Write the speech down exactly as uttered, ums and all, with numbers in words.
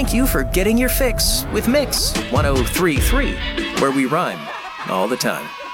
thank you for getting your fix with Mix one oh three point three, where we rhyme all the time.